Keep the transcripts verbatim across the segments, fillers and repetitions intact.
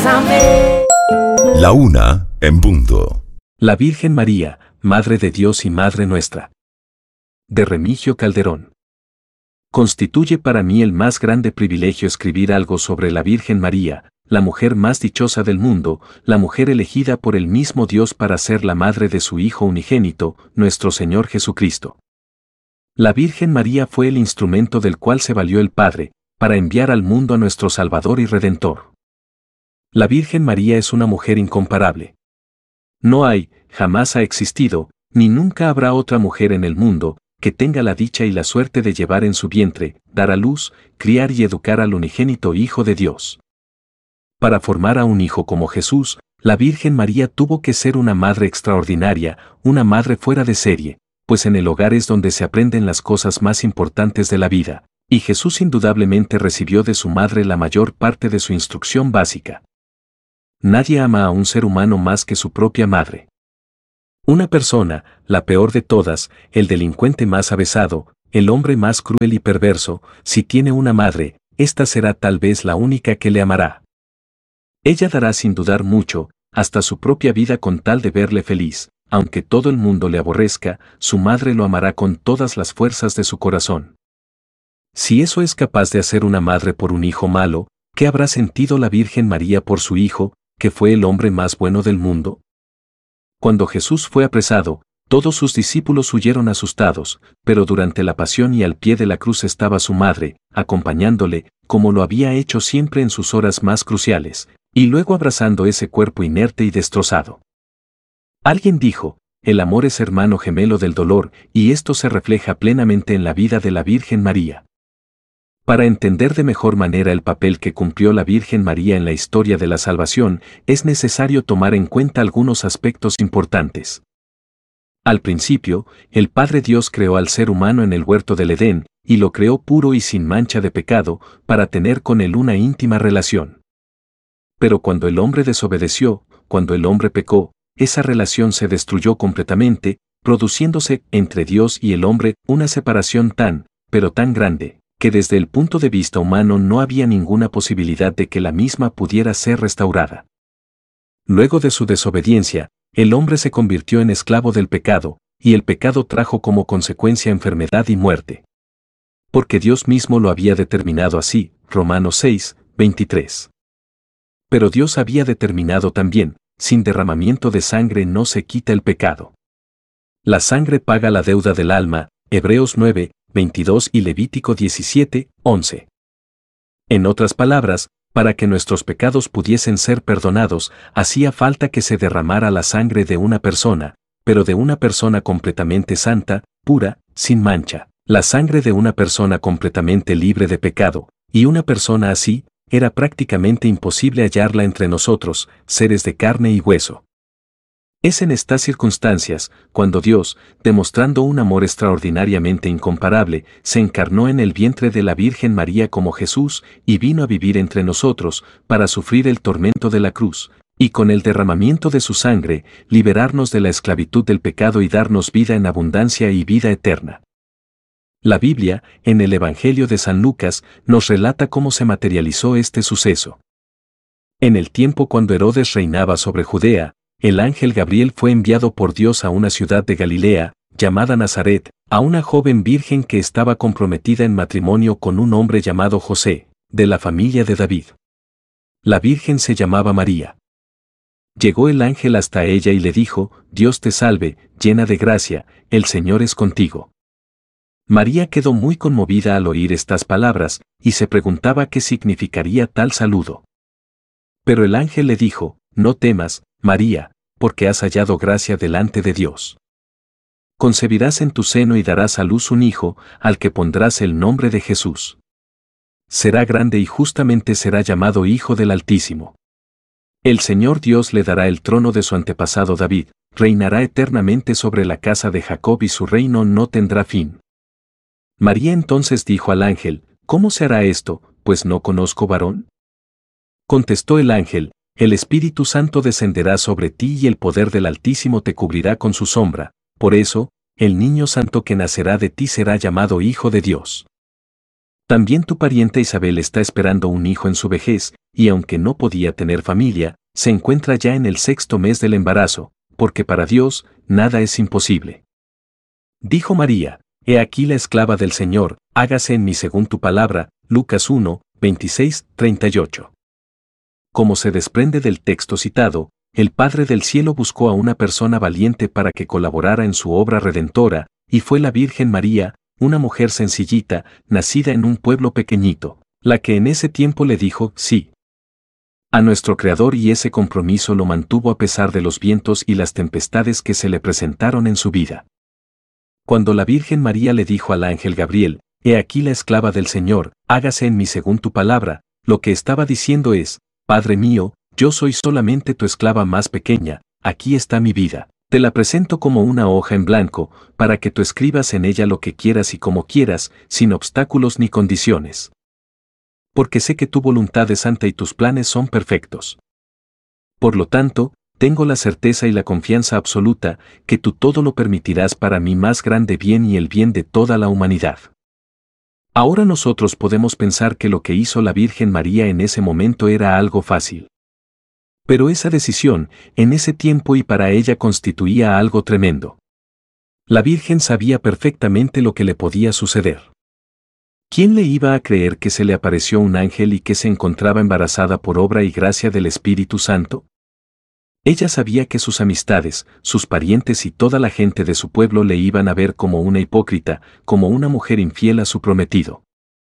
Bésame. La una en punto. La Virgen María, Madre de Dios y Madre nuestra. De Remigio Calderón. Constituye para mí el más grande privilegio escribir algo sobre la Virgen María, la mujer más dichosa del mundo, la mujer elegida por el mismo Dios para ser la madre de su Hijo unigénito, nuestro Señor Jesucristo. La Virgen María fue el instrumento del cual se valió el Padre, para enviar al mundo a nuestro Salvador y Redentor. La Virgen María es una mujer incomparable. No hay, jamás ha existido, ni nunca habrá otra mujer en el mundo, que tenga la dicha y la suerte de llevar en su vientre, dar a luz, criar y educar al unigénito Hijo de Dios. Para formar a un hijo como Jesús, la Virgen María tuvo que ser una madre extraordinaria, una madre fuera de serie, pues en el hogar es donde se aprenden las cosas más importantes de la vida, y Jesús indudablemente recibió de su madre la mayor parte de su instrucción básica. Nadie ama a un ser humano más que su propia madre. Una persona, la peor de todas, el delincuente más avesado, el hombre más cruel y perverso, si tiene una madre, esta será tal vez la única que le amará. Ella dará sin dudar mucho, hasta su propia vida con tal de verle feliz, aunque todo el mundo le aborrezca, su madre lo amará con todas las fuerzas de su corazón. Si eso es capaz de hacer una madre por un hijo malo, ¿qué habrá sentido la Virgen María por su hijo, que fue el hombre más bueno del mundo? Cuando Jesús fue apresado, todos sus discípulos huyeron asustados, pero durante la pasión y al pie de la cruz estaba su madre, acompañándole, como lo había hecho siempre en sus horas más cruciales, y luego abrazando ese cuerpo inerte y destrozado. Alguien dijo, el amor es hermano gemelo del dolor, y esto se refleja plenamente en la vida de la Virgen María. Para entender de mejor manera el papel que cumplió la Virgen María en la historia de la salvación, es necesario tomar en cuenta algunos aspectos importantes. Al principio, el Padre Dios creó al ser humano en el huerto del Edén, y lo creó puro y sin mancha de pecado, para tener con él una íntima relación. Pero cuando el hombre desobedeció, cuando el hombre pecó, esa relación se destruyó completamente, produciéndose entre Dios y el hombre una separación tan, pero tan grande, que desde el punto de vista humano no había ninguna posibilidad de que la misma pudiera ser restaurada. Luego de su desobediencia, el hombre se convirtió en esclavo del pecado, y el pecado trajo como consecuencia enfermedad y muerte. Porque Dios mismo lo había determinado así, Romanos seis, veintitrés. Pero Dios había determinado también, sin derramamiento de sangre no se quita el pecado. La sangre paga la deuda del alma, Hebreos nueve, veintidós y Levítico diecisiete, once. En otras palabras, para que nuestros pecados pudiesen ser perdonados, hacía falta que se derramara la sangre de una persona, pero de una persona completamente santa, pura, sin mancha, la sangre de una persona completamente libre de pecado, y una persona así, era prácticamente imposible hallarla entre nosotros, seres de carne y hueso. Es en estas circunstancias, cuando Dios, demostrando un amor extraordinariamente incomparable, se encarnó en el vientre de la Virgen María como Jesús y vino a vivir entre nosotros, para sufrir el tormento de la cruz, y con el derramamiento de su sangre, liberarnos de la esclavitud del pecado y darnos vida en abundancia y vida eterna. La Biblia, en el Evangelio de San Lucas, nos relata cómo se materializó este suceso. En el tiempo cuando Herodes reinaba sobre Judea, el ángel Gabriel fue enviado por Dios a una ciudad de Galilea, llamada Nazaret, a una joven virgen que estaba comprometida en matrimonio con un hombre llamado José, de la familia de David. La virgen se llamaba María. Llegó el ángel hasta ella y le dijo, Dios te salve, llena de gracia, el Señor es contigo. María quedó muy conmovida al oír estas palabras, y se preguntaba qué significaría tal saludo. Pero el ángel le dijo, no temas, María, porque has hallado gracia delante de Dios. Concebirás en tu seno y darás a luz un hijo, al que pondrás el nombre de Jesús. Será grande y justamente será llamado Hijo del Altísimo. El Señor Dios le dará el trono de su antepasado David, reinará eternamente sobre la casa de Jacob y su reino no tendrá fin. María entonces dijo al ángel, ¿cómo se hará esto, pues no conozco varón? Contestó el ángel, el Espíritu Santo descenderá sobre ti y el poder del Altísimo te cubrirá con su sombra, por eso, el niño santo que nacerá de ti será llamado Hijo de Dios. También tu parienta Isabel está esperando un hijo en su vejez, y aunque no podía tener familia, se encuentra ya en el sexto mes del embarazo, porque para Dios nada es imposible. Dijo María: He aquí la esclava del Señor, hágase en mí según tu palabra. Lucas uno, veintiséis, treinta y ocho. Como se desprende del texto citado, el Padre del Cielo buscó a una persona valiente para que colaborara en su obra redentora, y fue la Virgen María, una mujer sencillita, nacida en un pueblo pequeñito, la que en ese tiempo le dijo sí a nuestro Creador, y ese compromiso lo mantuvo a pesar de los vientos y las tempestades que se le presentaron en su vida. Cuando la Virgen María le dijo al ángel Gabriel: He aquí la esclava del Señor, hágase en mí según tu palabra, lo que estaba diciendo es: Padre mío, yo soy solamente tu esclava más pequeña, aquí está mi vida. Te la presento como una hoja en blanco, para que tú escribas en ella lo que quieras y como quieras, sin obstáculos ni condiciones. Porque sé que tu voluntad es santa y tus planes son perfectos. Por lo tanto, tengo la certeza y la confianza absoluta que tú todo lo permitirás para mi más grande bien y el bien de toda la humanidad. Ahora nosotros podemos pensar que lo que hizo la Virgen María en ese momento era algo fácil. Pero esa decisión, en ese tiempo y para ella, constituía algo tremendo. La Virgen sabía perfectamente lo que le podía suceder. ¿Quién le iba a creer que se le apareció un ángel y que se encontraba embarazada por obra y gracia del Espíritu Santo? Ella sabía que sus amistades, sus parientes y toda la gente de su pueblo le iban a ver como una hipócrita, como una mujer infiel a su prometido.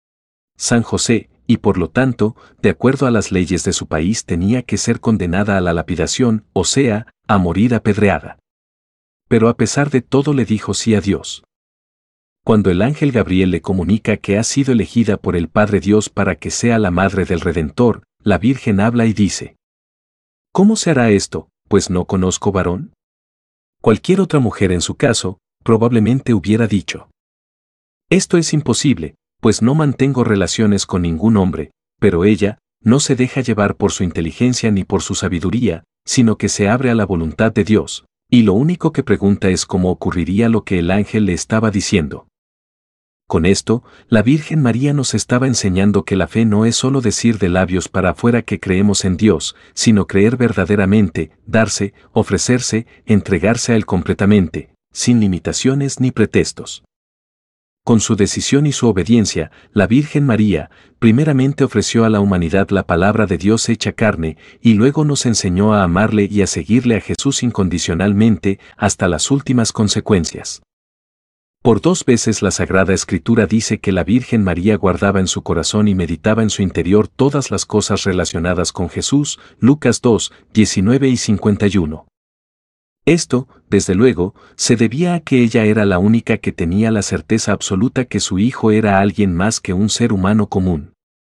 San José, y por lo tanto, de acuerdo a las leyes de su país, tenía que ser condenada a la lapidación, o sea, a morir apedreada. Pero a pesar de todo le dijo sí a Dios. Cuando el ángel Gabriel le comunica que ha sido elegida por el Padre Dios para que sea la madre del Redentor, la Virgen habla y dice: ¿Cómo se hará esto, pues no conozco varón? Cualquier otra mujer en su caso, probablemente hubiera dicho: Esto es imposible, pues no mantengo relaciones con ningún hombre, pero ella no se deja llevar por su inteligencia ni por su sabiduría, sino que se abre a la voluntad de Dios, y lo único que pregunta es cómo ocurriría lo que el ángel le estaba diciendo. Con esto, la Virgen María nos estaba enseñando que la fe no es solo decir de labios para afuera que creemos en Dios, sino creer verdaderamente, darse, ofrecerse, entregarse a Él completamente, sin limitaciones ni pretextos. Con su decisión y su obediencia, la Virgen María, primeramente ofreció a la humanidad la palabra de Dios hecha carne, y luego nos enseñó a amarle y a seguirle a Jesús incondicionalmente, hasta las últimas consecuencias. Por dos veces la Sagrada Escritura dice que la Virgen María guardaba en su corazón y meditaba en su interior todas las cosas relacionadas con Jesús, Lucas dos, diecinueve y cincuenta y uno. Esto, desde luego, se debía a que ella era la única que tenía la certeza absoluta que su hijo era alguien más que un ser humano común.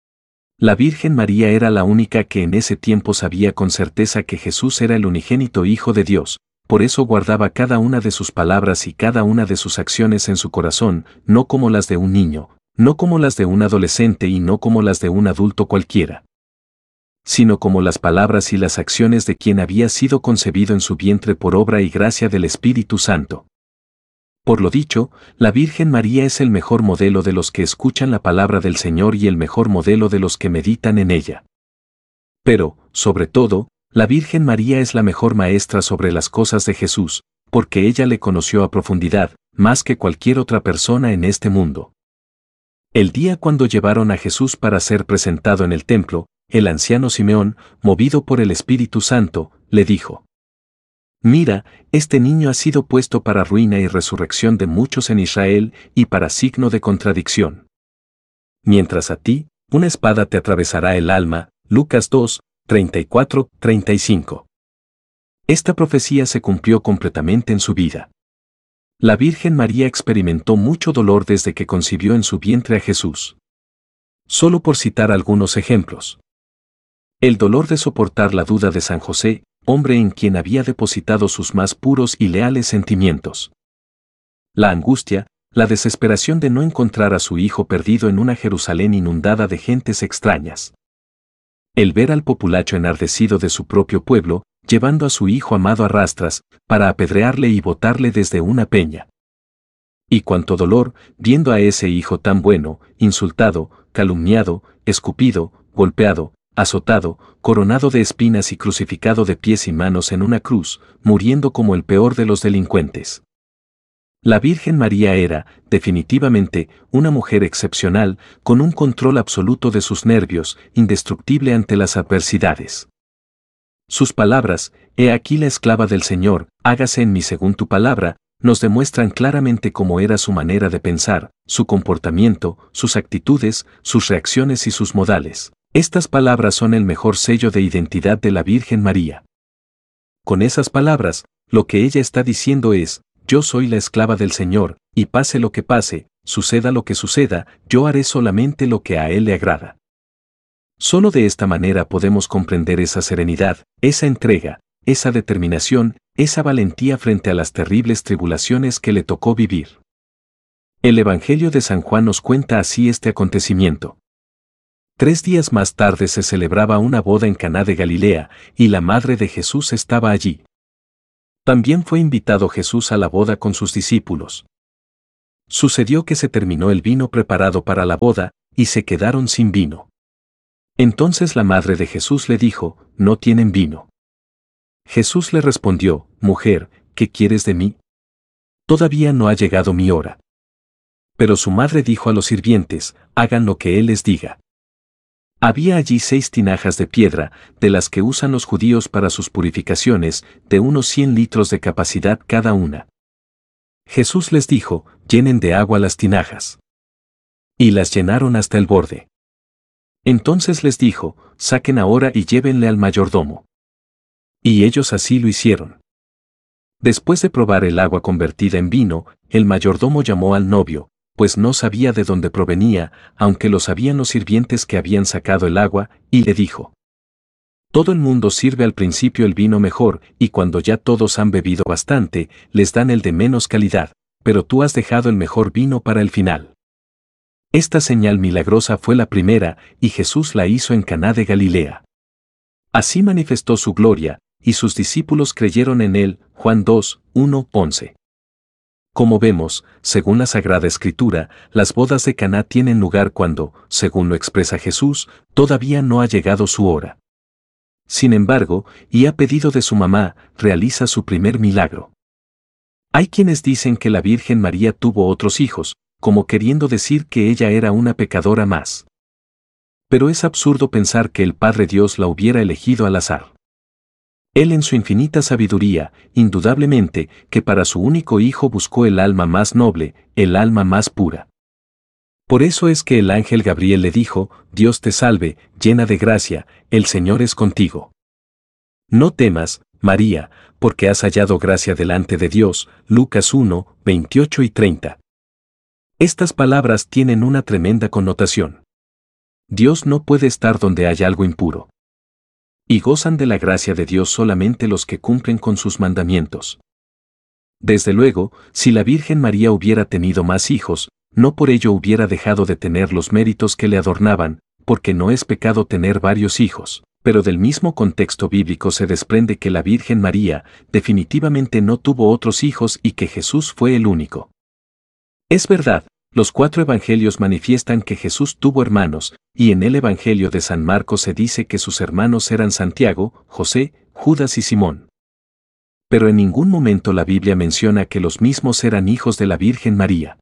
La Virgen María era la única que en ese tiempo sabía con certeza que Jesús era el unigénito Hijo de Dios. Por eso guardaba cada una de sus palabras y cada una de sus acciones en su corazón, no como las de un niño, no como las de un adolescente y no como las de un adulto cualquiera, sino como las palabras y las acciones de quien había sido concebido en su vientre por obra y gracia del Espíritu Santo. Por lo dicho, la Virgen María es el mejor modelo de los que escuchan la palabra del Señor y el mejor modelo de los que meditan en ella. Pero, sobre todo, la Virgen María es la mejor maestra sobre las cosas de Jesús, porque ella le conoció a profundidad, más que cualquier otra persona en este mundo. El día cuando llevaron a Jesús para ser presentado en el templo, el anciano Simeón, movido por el Espíritu Santo, le dijo: Mira, este niño ha sido puesto para ruina y resurrección de muchos en Israel y para signo de contradicción. Mientras a ti, una espada te atravesará el alma. Lucas dos, treinta y cuatro, treinta y cinco. Esta profecía se cumplió completamente en su vida. La Virgen María experimentó mucho dolor desde que concibió en su vientre a Jesús. Solo por citar algunos ejemplos. El dolor de soportar la duda de San José, hombre en quien había depositado sus más puros y leales sentimientos. La angustia, la desesperación de no encontrar a su hijo perdido en una Jerusalén inundada de gentes extrañas. El ver al populacho enardecido de su propio pueblo, llevando a su hijo amado a rastras, para apedrearle y botarle desde una peña. Y cuánto dolor, viendo a ese hijo tan bueno, insultado, calumniado, escupido, golpeado, azotado, coronado de espinas y crucificado de pies y manos en una cruz, muriendo como el peor de los delincuentes. La Virgen María era, definitivamente, una mujer excepcional, con un control absoluto de sus nervios, indestructible ante las adversidades. Sus palabras, «He aquí la esclava del Señor, hágase en mí según tu palabra», nos demuestran claramente cómo era su manera de pensar, su comportamiento, sus actitudes, sus reacciones y sus modales. Estas palabras son el mejor sello de identidad de la Virgen María. Con esas palabras, lo que ella está diciendo es, yo soy la esclava del Señor, y pase lo que pase, suceda lo que suceda, yo haré solamente lo que a Él le agrada. Solo de esta manera podemos comprender esa serenidad, esa entrega, esa determinación, esa valentía frente a las terribles tribulaciones que le tocó vivir. El Evangelio de San Juan nos cuenta así este acontecimiento. Tres días más tarde se celebraba una boda en Caná de Galilea, y la madre de Jesús estaba allí. También fue invitado Jesús a la boda con sus discípulos. Sucedió que se terminó el vino preparado para la boda, y se quedaron sin vino. Entonces la madre de Jesús le dijo, «No tienen vino». Jesús le respondió, «Mujer, ¿qué quieres de mí? Todavía no ha llegado mi hora». Pero su madre dijo a los sirvientes, «Hagan lo que Él les diga». Había allí seis tinajas de piedra, de las que usan los judíos para sus purificaciones, de unos cien litros de capacidad cada una. Jesús les dijo, «Llenen de agua las tinajas». Y las llenaron hasta el borde. Entonces les dijo, «Saquen ahora y llévenle al mayordomo». Y ellos así lo hicieron. Después de probar el agua convertida en vino, el mayordomo llamó al novio, pues no sabía de dónde provenía, aunque lo sabían los sirvientes que habían sacado el agua, y le dijo: Todo el mundo sirve al principio el vino mejor, y cuando ya todos han bebido bastante, les dan el de menos calidad, pero tú has dejado el mejor vino para el final. Esta señal milagrosa fue la primera, y Jesús la hizo en Caná de Galilea. Así manifestó su gloria, y sus discípulos creyeron en él. Juan dos, uno, once. Como vemos, según la Sagrada Escritura, las bodas de Caná tienen lugar cuando, según lo expresa Jesús, todavía no ha llegado su hora. Sin embargo, y a pedido de su mamá, realiza su primer milagro. Hay quienes dicen que la Virgen María tuvo otros hijos, como queriendo decir que ella era una pecadora más. Pero es absurdo pensar que el Padre Dios la hubiera elegido al azar. Él en su infinita sabiduría, indudablemente, que para su único hijo buscó el alma más noble, el alma más pura. Por eso es que el ángel Gabriel le dijo: Dios te salve, llena de gracia, el Señor es contigo. No temas, María, porque has hallado gracia delante de Dios. Lucas uno, veintiocho y treinta. Estas palabras tienen una tremenda connotación. Dios no puede estar donde haya algo impuro. Y gozan de la gracia de Dios solamente los que cumplen con sus mandamientos. Desde luego, si la Virgen María hubiera tenido más hijos, no por ello hubiera dejado de tener los méritos que le adornaban, porque no es pecado tener varios hijos, pero del mismo contexto bíblico se desprende que la Virgen María definitivamente no tuvo otros hijos y que Jesús fue el único. Es verdad, los cuatro evangelios manifiestan que Jesús tuvo hermanos, y en el Evangelio de San Marcos se dice que sus hermanos eran Santiago, José, Judas y Simón. Pero en ningún momento la Biblia menciona que los mismos eran hijos de la Virgen María.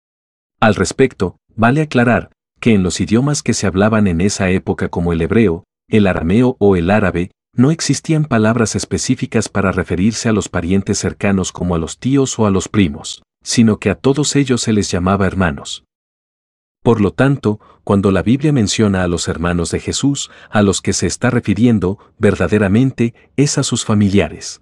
Al respecto, vale aclarar que en los idiomas que se hablaban en esa época como el hebreo, el arameo o el árabe, no existían palabras específicas para referirse a los parientes cercanos como a los tíos o a los primos, sino que a todos ellos se les llamaba hermanos. Por lo tanto, cuando la Biblia menciona a los hermanos de Jesús, a los que se está refiriendo, verdaderamente, es a sus familiares.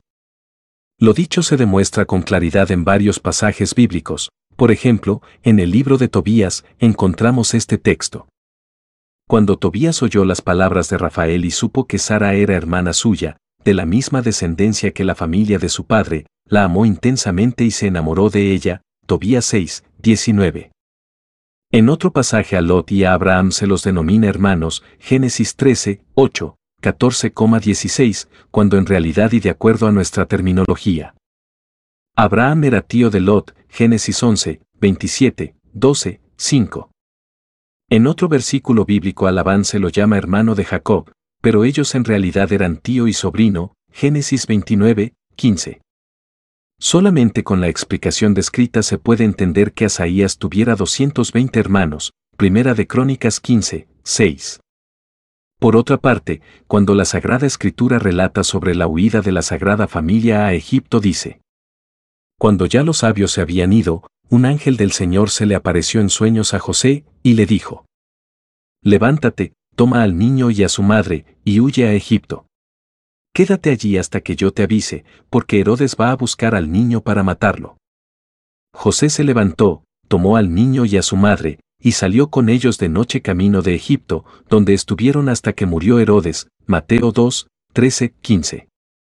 Lo dicho se demuestra con claridad en varios pasajes bíblicos. Por ejemplo, en el libro de Tobías, encontramos este texto. Cuando Tobías oyó las palabras de Rafael y supo que Sara era hermana suya, de la misma descendencia que la familia de su padre, la amó intensamente y se enamoró de ella. Tobías seis, diecinueve. En otro pasaje a Lot y a Abraham se los denomina hermanos. Génesis trece, ocho, catorce, dieciséis, cuando en realidad y de acuerdo a nuestra terminología, Abraham era tío de Lot. Génesis once, veintisiete, doce, cinco. En otro versículo bíblico a Labán se lo llama hermano de Jacob. pero ellos en realidad eran tío y sobrino, Génesis veintinueve, quince. Solamente con la explicación descrita se puede entender que Asaías tuviera doscientos veinte hermanos, Primera de Crónicas quince, seis. Por otra parte, cuando la Sagrada Escritura relata sobre la huida de la Sagrada Familia a Egipto dice: Cuando ya los sabios se habían ido, un ángel del Señor se le apareció en sueños a José, y le dijo: Levántate, toma al niño y a su madre, y huye a Egipto. Quédate allí hasta que yo te avise, porque Herodes va a buscar al niño para matarlo. José se levantó, tomó al niño y a su madre, y salió con ellos de noche camino de Egipto, donde estuvieron hasta que murió Herodes. Mateo dos, trece, quince.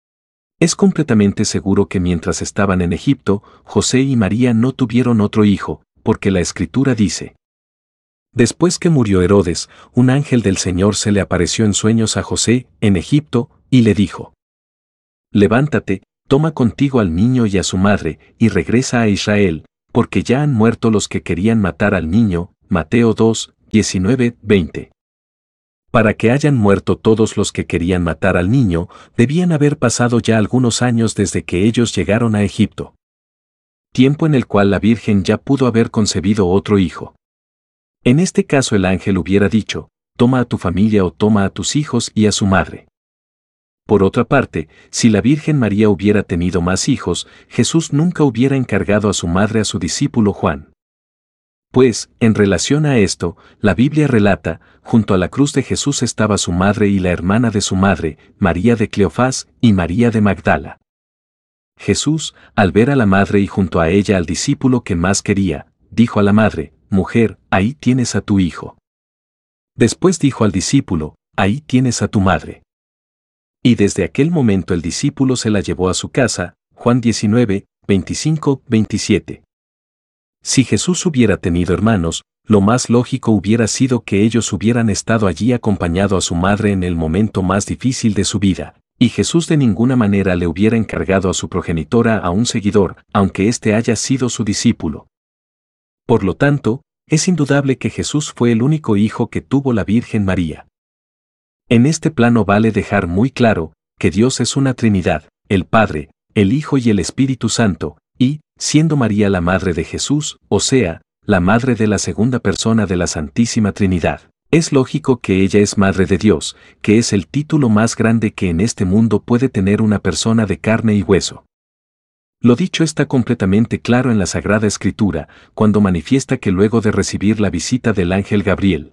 Es completamente seguro que mientras estaban en Egipto, José y María no tuvieron otro hijo, porque la Escritura dice: Después que murió Herodes, un ángel del Señor se le apareció en sueños a José, en Egipto, y le dijo: Levántate, toma contigo al niño y a su madre, y regresa a Israel, porque ya han muerto los que querían matar al niño. Mateo dos, diecinueve, veinte. Para que hayan muerto todos los que querían matar al niño, debían haber pasado ya algunos años desde que ellos llegaron a Egipto. Tiempo en el cual la Virgen ya pudo haber concebido otro hijo. En este caso el ángel hubiera dicho: toma a tu familia o toma a tus hijos y a su madre. Por otra parte, si la Virgen María hubiera tenido más hijos, Jesús nunca hubiera encargado a su madre a su discípulo Juan. Pues, en relación a esto, la Biblia relata: junto a la cruz de Jesús estaba su madre y la hermana de su madre, María de Cleofás y María de Magdala. Jesús, al ver a la madre y junto a ella al discípulo que más quería, dijo a la madre: Mujer, ahí tienes a tu hijo. Después dijo al discípulo: Ahí tienes a tu madre. Y desde aquel momento el discípulo se la llevó a su casa. Juan diecinueve, veinticinco, veintisiete. Si Jesús hubiera tenido hermanos, lo más lógico hubiera sido que ellos hubieran estado allí acompañado a su madre en el momento más difícil de su vida, y Jesús de ninguna manera le hubiera encargado a su progenitora a un seguidor, aunque éste haya sido su discípulo. Por lo tanto, es indudable que Jesús fue el único hijo que tuvo la Virgen María. En este plano vale dejar muy claro que Dios es una Trinidad, el Padre, el Hijo y el Espíritu Santo, y, siendo María la madre de Jesús, o sea, la madre de la segunda persona de la Santísima Trinidad, es lógico que ella es Madre de Dios, que es el título más grande que en este mundo puede tener una persona de carne y hueso. Lo dicho está completamente claro en la Sagrada Escritura, cuando manifiesta que luego de recibir la visita del ángel Gabriel,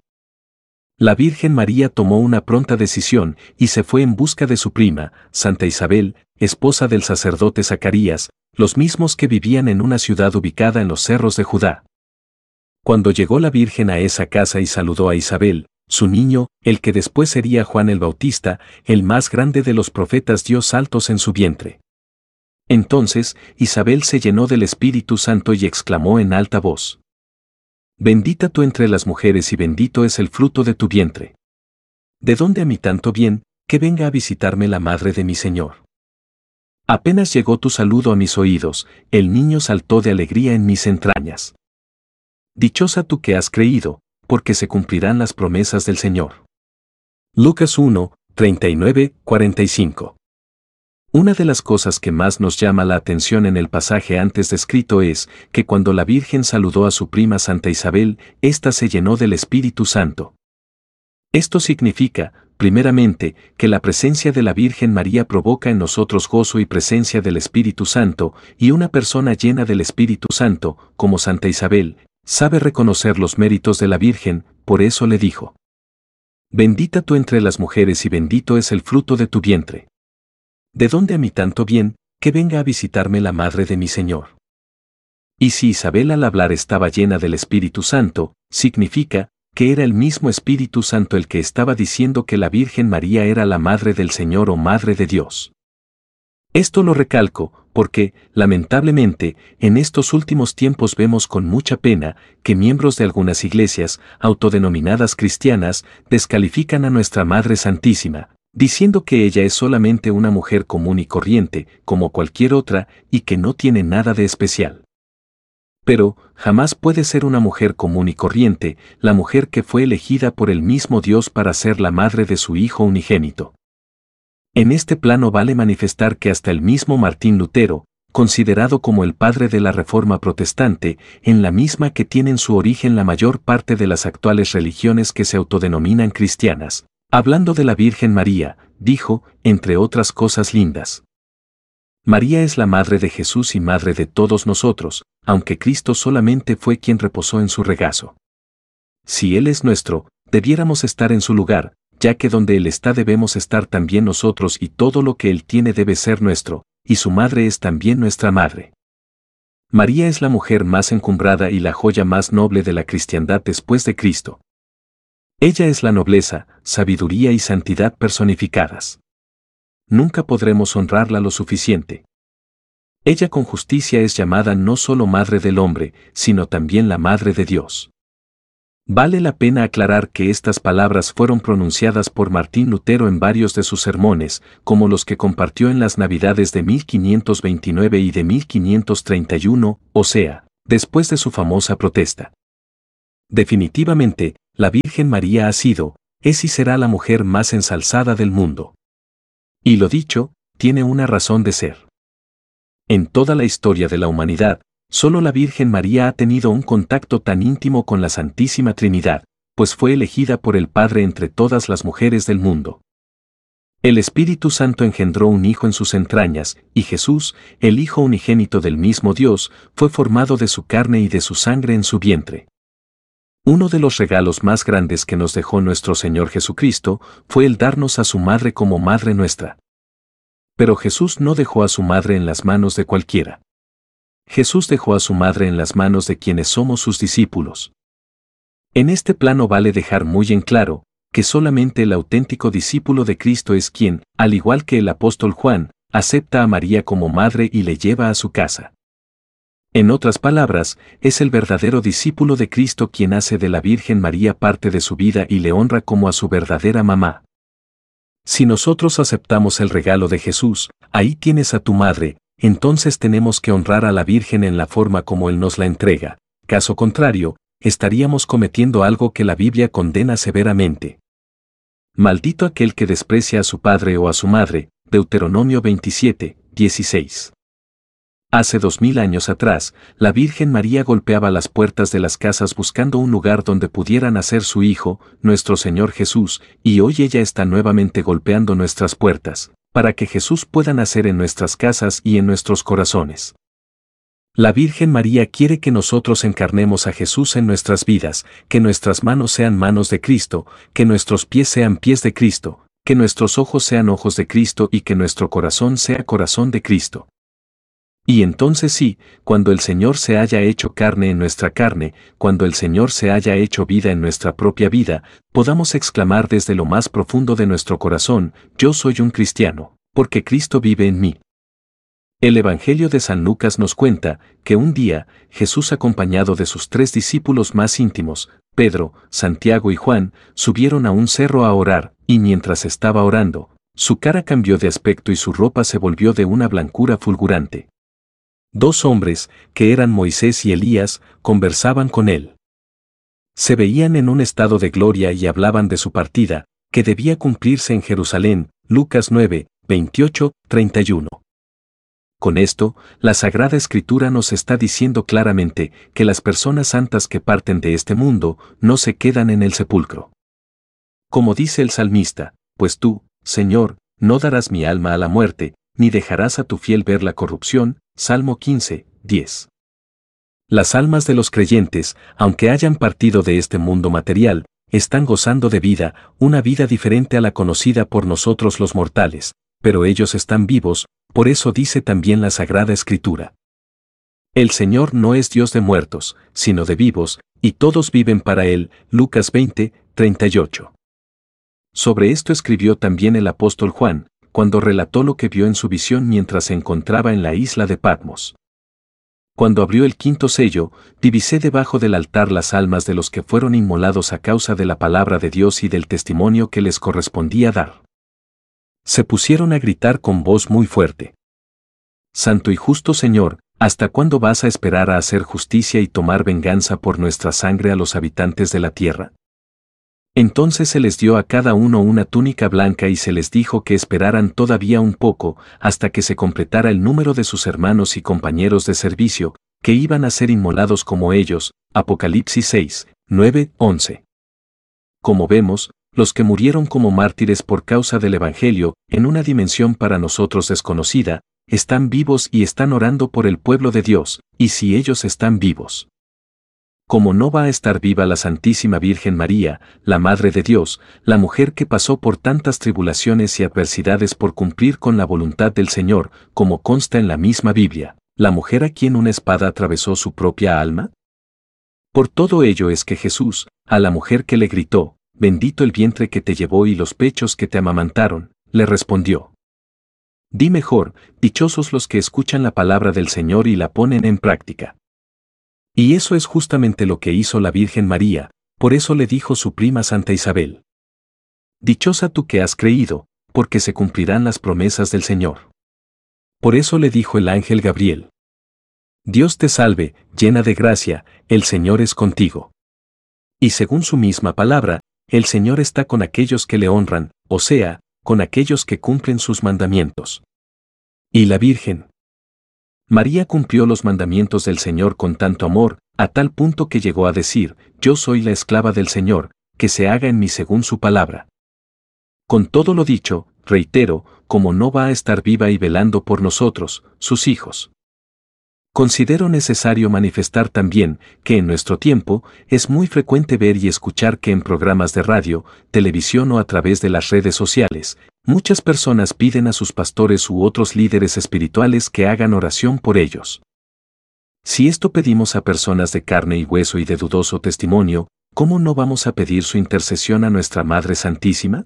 la Virgen María tomó una pronta decisión y se fue en busca de su prima, Santa Isabel, esposa del sacerdote Zacarías, los mismos que vivían en una ciudad ubicada en los cerros de Judá. Cuando llegó la Virgen a esa casa y saludó a Isabel, su niño, el que después sería Juan el Bautista, el más grande de los profetas, dio saltos en su vientre. Entonces, Isabel se llenó del Espíritu Santo y exclamó en alta voz: Bendita tú entre las mujeres y bendito es el fruto de tu vientre. ¿De dónde a mí tanto bien, que venga a visitarme la madre de mi Señor? Apenas llegó tu saludo a mis oídos, el niño saltó de alegría en mis entrañas. Dichosa tú que has creído, porque se cumplirán las promesas del Señor. Lucas uno, treinta y nueve, cuarenta y cinco. Una de las cosas que más nos llama la atención en el pasaje antes descrito es que cuando la Virgen saludó a su prima Santa Isabel, ésta se llenó del Espíritu Santo. Esto significa, primeramente, que la presencia de la Virgen María provoca en nosotros gozo y presencia del Espíritu Santo, y una persona llena del Espíritu Santo, como Santa Isabel, sabe reconocer los méritos de la Virgen, por eso le dijo: Bendita tú entre las mujeres y bendito es el fruto de tu vientre. ¿De dónde a mí tanto bien, que venga a visitarme la madre de mi Señor? Y si Isabel al hablar estaba llena del Espíritu Santo, significa que era el mismo Espíritu Santo el que estaba diciendo que la Virgen María era la madre del Señor o madre de Dios. Esto lo recalco, porque, lamentablemente, en estos últimos tiempos vemos con mucha pena que miembros de algunas iglesias, autodenominadas cristianas, descalifican a nuestra Madre Santísima, diciendo que ella es solamente una mujer común y corriente, como cualquier otra, y que no tiene nada de especial. Pero, jamás puede ser una mujer común y corriente, la mujer que fue elegida por el mismo Dios para ser la madre de su Hijo unigénito. En este plano vale manifestar que hasta el mismo Martín Lutero, considerado como el padre de la Reforma protestante, en la misma que tienen su origen la mayor parte de las actuales religiones que se autodenominan cristianas, hablando de la Virgen María, dijo, entre otras cosas lindas: María es la madre de Jesús y madre de todos nosotros, aunque Cristo solamente fue quien reposó en su regazo. Si Él es nuestro, debiéramos estar en su lugar, ya que donde Él está debemos estar también nosotros y todo lo que Él tiene debe ser nuestro, y su madre es también nuestra madre. María es la mujer más encumbrada y la joya más noble de la cristiandad después de Cristo. Ella es la nobleza, sabiduría y santidad personificadas. Nunca podremos honrarla lo suficiente. Ella con justicia es llamada no solo madre del hombre, sino también la madre de Dios. Vale la pena aclarar que estas palabras fueron pronunciadas por Martín Lutero en varios de sus sermones, como los que compartió en las Navidades de mil quinientos veintinueve y de mil quinientos treinta y uno, o sea, después de su famosa protesta. Definitivamente, la Virgen María ha sido, es y será la mujer más ensalzada del mundo. Y lo dicho, tiene una razón de ser. En toda la historia de la humanidad, solo la Virgen María ha tenido un contacto tan íntimo con la Santísima Trinidad, pues fue elegida por el Padre entre todas las mujeres del mundo. El Espíritu Santo engendró un Hijo en sus entrañas, y Jesús, el Hijo unigénito del mismo Dios, fue formado de su carne y de su sangre en su vientre. Uno de los regalos más grandes que nos dejó nuestro Señor Jesucristo fue el darnos a su Madre como Madre nuestra. Pero Jesús no dejó a su Madre en las manos de cualquiera. Jesús dejó a su Madre en las manos de quienes somos sus discípulos. En este plano vale dejar muy en claro que solamente el auténtico discípulo de Cristo es quien, al igual que el apóstol Juan, acepta a María como madre y le lleva a su casa. En otras palabras, es el verdadero discípulo de Cristo quien hace de la Virgen María parte de su vida y le honra como a su verdadera mamá. Si nosotros aceptamos el regalo de Jesús, ahí tienes a tu madre, entonces tenemos que honrar a la Virgen en la forma como Él nos la entrega. Caso contrario, estaríamos cometiendo algo que la Biblia condena severamente. Maldito aquel que desprecia a su padre o a su madre, Deuteronomio veintisiete, dieciséis. Hace dos mil años atrás, la Virgen María golpeaba las puertas de las casas buscando un lugar donde pudiera nacer su Hijo, nuestro Señor Jesús, y hoy ella está nuevamente golpeando nuestras puertas, para que Jesús pueda nacer en nuestras casas y en nuestros corazones. La Virgen María quiere que nosotros encarnemos a Jesús en nuestras vidas, que nuestras manos sean manos de Cristo, que nuestros pies sean pies de Cristo, que nuestros ojos sean ojos de Cristo y que nuestro corazón sea corazón de Cristo. Y entonces sí, cuando el Señor se haya hecho carne en nuestra carne, cuando el Señor se haya hecho vida en nuestra propia vida, podamos exclamar desde lo más profundo de nuestro corazón: yo soy un cristiano, porque Cristo vive en mí. El Evangelio de San Lucas nos cuenta que un día, Jesús acompañado de sus tres discípulos más íntimos, Pedro, Santiago y Juan, subieron a un cerro a orar, y mientras estaba orando, su cara cambió de aspecto y su ropa se volvió de una blancura fulgurante. Dos hombres, que eran Moisés y Elías, conversaban con él. Se veían en un estado de gloria y hablaban de su partida, que debía cumplirse en Jerusalén. Lucas nueve, veintiocho, treinta y uno. Con esto, la Sagrada Escritura nos está diciendo claramente que las personas santas que parten de este mundo no se quedan en el sepulcro. Como dice el salmista: pues tú, Señor, no darás mi alma a la muerte, ni dejarás a tu fiel ver la corrupción. Salmo quince, diez. Las almas de los creyentes, aunque hayan partido de este mundo material, están gozando de vida, una vida diferente a la conocida por nosotros los mortales, pero ellos están vivos, por eso dice también la Sagrada Escritura: el Señor no es Dios de muertos, sino de vivos, y todos viven para Él. Lucas veinte, treinta y ocho. Sobre esto escribió también el apóstol Juan, cuando relató lo que vio en su visión mientras se encontraba en la isla de Patmos. Cuando abrió el quinto sello, divisé debajo del altar las almas de los que fueron inmolados a causa de la palabra de Dios y del testimonio que les correspondía dar. Se pusieron a gritar con voz muy fuerte: Santo y justo Señor, ¿Hasta cuándo vas a esperar a hacer justicia y tomar venganza por nuestra sangre a los habitantes de la tierra? Entonces se les dio a cada uno una túnica blanca y se les dijo que esperaran todavía un poco hasta que se completara el número de sus hermanos y compañeros de servicio, que iban a ser inmolados como ellos. Apocalipsis seis, nueve, once. Como vemos, los que murieron como mártires por causa del Evangelio, en una dimensión para nosotros desconocida, están vivos y están orando por el pueblo de Dios, y si ellos están vivos, ¿cómo no va a estar viva la Santísima Virgen María, la Madre de Dios, la mujer que pasó por tantas tribulaciones y adversidades por cumplir con la voluntad del Señor, como consta en la misma Biblia, la mujer a quien una espada atravesó su propia alma? Por todo ello es que Jesús, a la mujer que le gritó, bendito el vientre que te llevó y los pechos que te amamantaron, le respondió: di mejor, dichosos los que escuchan la palabra del Señor y la ponen en práctica. Y eso es justamente lo que hizo la Virgen María, por eso le dijo su prima Santa Isabel: dichosa tú que has creído, porque se cumplirán las promesas del Señor. Por eso le dijo el ángel Gabriel: Dios te salve, llena de gracia, el Señor es contigo. Y según su misma palabra, el Señor está con aquellos que le honran, o sea, con aquellos que cumplen sus mandamientos. ¿Y la Virgen? María cumplió los mandamientos del Señor con tanto amor, a tal punto que llegó a decir: yo soy la esclava del Señor, que se haga en mí según su palabra. Con todo lo dicho, reitero, ¿cómo no va a estar viva y velando por nosotros, sus hijos? Considero necesario manifestar también que en nuestro tiempo es muy frecuente ver y escuchar que en programas de radio, televisión o a través de las redes sociales, muchas personas piden a sus pastores u otros líderes espirituales que hagan oración por ellos. Si esto pedimos a personas de carne y hueso y de dudoso testimonio, ¿cómo no vamos a pedir su intercesión a nuestra Madre Santísima?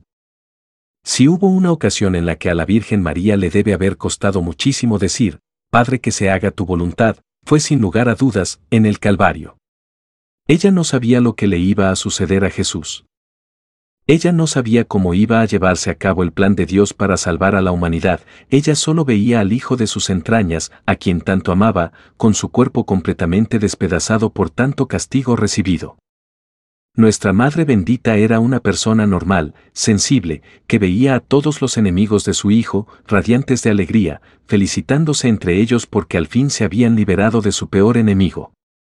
Si hubo una ocasión en la que a la Virgen María le debe haber costado muchísimo decir: Padre, que se haga tu voluntad, fue sin lugar a dudas, en el Calvario. Ella no sabía lo que le iba a suceder a Jesús. Ella no sabía cómo iba a llevarse a cabo el plan de Dios para salvar a la humanidad. Ella solo veía al hijo de sus entrañas, a quien tanto amaba, con su cuerpo completamente despedazado por tanto castigo recibido. Nuestra Madre bendita era una persona normal, sensible, que veía a todos los enemigos de su Hijo, radiantes de alegría, felicitándose entre ellos porque al fin se habían liberado de su peor enemigo.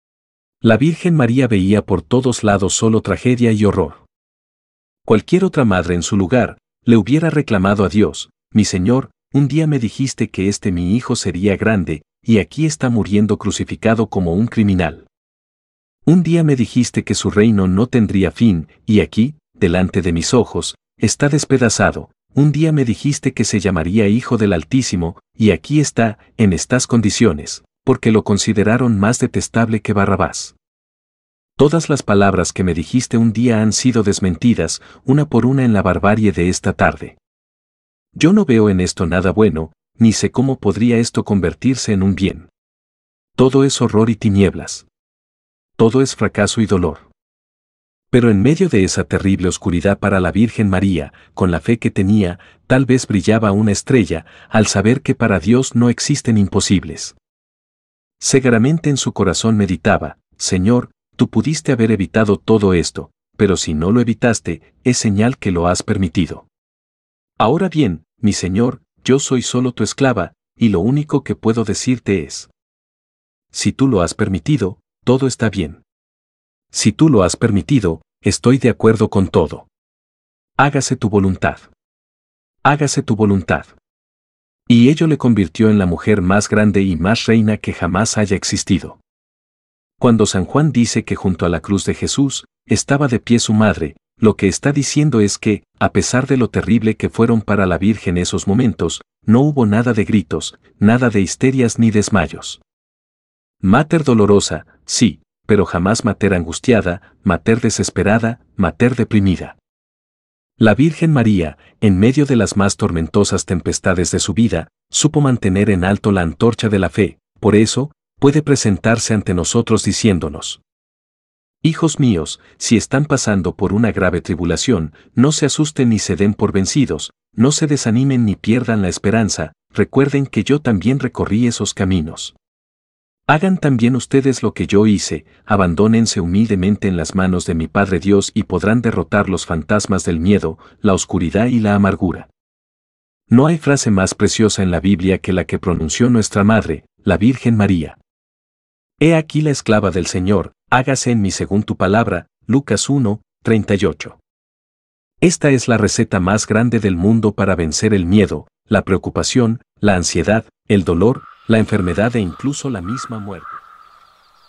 La Virgen María veía por todos lados solo tragedia y horror. Cualquier otra madre en su lugar, le hubiera reclamado a Dios: mi Señor, un día me dijiste que este mi hijo sería grande, y aquí está muriendo crucificado como un criminal. Un día me dijiste que su reino no tendría fin, y aquí, delante de mis ojos, está despedazado. Un día me dijiste que se llamaría Hijo del Altísimo, y aquí está, en estas condiciones, porque lo consideraron más detestable que Barrabás. Todas las palabras que me dijiste un día han sido desmentidas, una por una en la barbarie de esta tarde. Yo no veo en esto nada bueno, ni sé cómo podría esto convertirse en un bien. Todo es horror y tinieblas. Todo es fracaso y dolor. Pero en medio de esa terrible oscuridad para la Virgen María, con la fe que tenía, tal vez brillaba una estrella, al saber que para Dios no existen imposibles. Seguramente en su corazón meditaba: Señor, tú pudiste haber evitado todo esto, pero si no lo evitaste, es señal que lo has permitido. Ahora bien, mi Señor, yo soy solo tu esclava, y lo único que puedo decirte es: si tú lo has permitido, todo está bien. Si tú lo has permitido, estoy de acuerdo con todo. Hágase tu voluntad. Hágase tu voluntad. Y ello le convirtió en la mujer más grande y más reina que jamás haya existido. Cuando San Juan dice que junto a la cruz de Jesús estaba de pie su madre, lo que está diciendo es que, a pesar de lo terrible que fueron para la Virgen esos momentos, no hubo nada de gritos, nada de histerias ni desmayos. Mater dolorosa, sí, pero jamás mater angustiada, mater desesperada, mater deprimida. La Virgen María, en medio de las más tormentosas tempestades de su vida, supo mantener en alto la antorcha de la fe. Por eso, puede presentarse ante nosotros diciéndonos: hijos míos, si están pasando por una grave tribulación, no se asusten ni se den por vencidos, no se desanimen ni pierdan la esperanza, recuerden que yo también recorrí esos caminos. Hagan también ustedes lo que yo hice, abandónense humildemente en las manos de mi Padre Dios y podrán derrotar los fantasmas del miedo, la oscuridad y la amargura. No hay frase más preciosa en la Biblia que la que pronunció nuestra Madre, la Virgen María. He aquí la esclava del Señor, hágase en mí según tu palabra, Lucas uno, treinta y ocho. Esta es la receta más grande del mundo para vencer el miedo, la preocupación, la ansiedad, el dolor, la enfermedad e incluso la misma muerte.